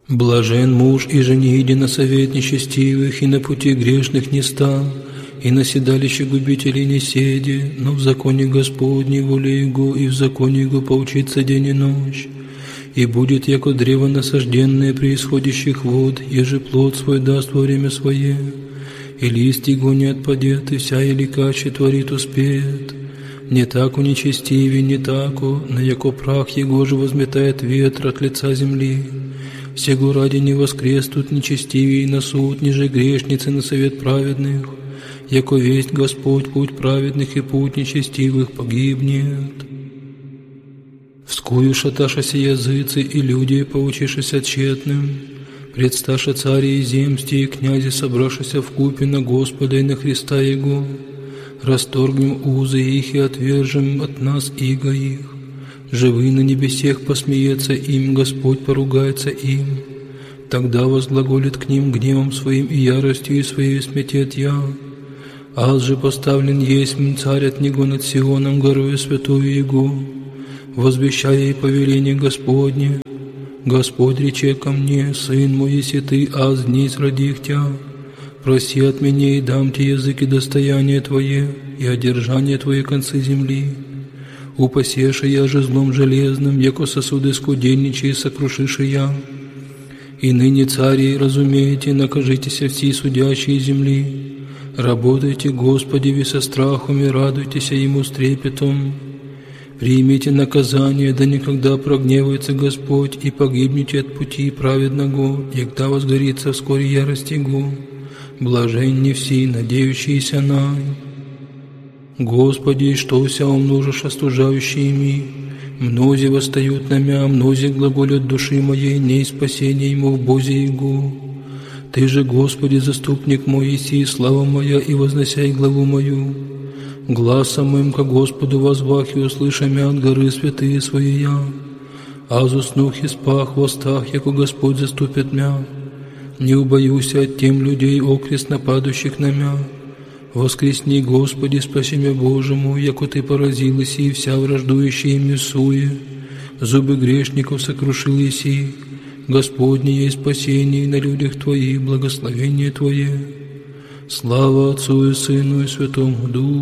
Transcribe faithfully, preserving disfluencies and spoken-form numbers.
Блажен муж, и же не иди на совет нечестивых, и на пути грешных не стал, и на седалище губителей не седи, но в законе Господней воле Его, и в законе Его поучится день и ночь. И будет, яко древо насажденное при исходящих вод, еже плод свой даст во время свое, и лист его не отпадет, и вся еликаче творит успеет. Не так у нечестивей, не тако, на яко прах его же возметает ветер от лица земли. Сего ради не воскреснут нечестивей на суд, ниже грешницы на совет праведных, яко весть Господь путь праведных и путь нечестивых погибнет. Вскую шаташася языцы и люди, поучишися тщетным, предсташа цари и земсти и князи, собравшися вкупе на Господа и на Христа Его, расторгнем узы их и отвержем от нас иго их. Живы на небесех посмеется им, Господь поругается им. Тогда возглаголит к ним гневом своим и яростью и своей сметет я. Аз же поставлен есть царь от него над Сионом, горою святую Его, возвещая и повеление Господне. Господь рече ко мне: Сын мой, если ты, аз днесь родих тя, проси от меня, и дам тебе язык и достояние твое, и одержание твои концы земли. Упасеша я же злом железным, яко сосуды скудельничай, сокрушиши я. И ныне, цари, разумеете, накажитесь все судящие земли. Работайте, Господи, ви со страхом, и радуйтесь Ему с трепетом. Примите наказание, да никогда прогневается Господь, и погибнете от пути праведного, егда возгорится вскоре ярость Его. Блаженни все, надеющиеся на. Господи, что вся умножишь остужающими, мнози восстают на мя, мнози глаголят души моей, не спасение ему в Бозе Его. Ты же, Господи, заступник мой, иси, слава моя, и возносяй главу мою. Гласом моим ко Господу возвах, и услыша мя от горы святые свои я. Аз уснух и спах в остах, яко Господь заступит мя. Не убоюся от тем людей, окрест нападущих на мя. Воскресни, Господи, спаси меня, Боже мой, яко Ты поразил иси, вся враждующая им суе. Зубы грешников сокрушил иси. Господне есть спасение на людях Твоих, благословение Твое. Слава Отцу и Сыну и Святому Духу.